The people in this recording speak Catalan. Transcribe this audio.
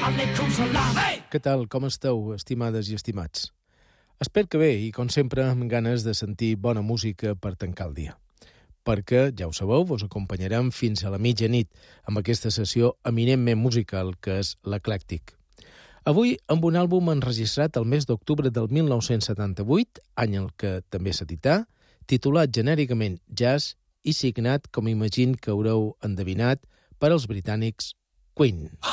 Què tal, com esteu, estimades i estimats? Espero que bé i, com sempre, amb ganes de sentir bona música per tancar el dia. Perquè, ja ho sabeu, vos acompanyarem fins a la mitjanit amb aquesta sessió eminentment musical que és l'Eclèctic. Avui amb un àlbum enregistrat el mes d'octubre del 1978, any en què també s'edità, titulat genèricament Jazz i signat, com imagino que haureu endevinat, per als britànics Queen.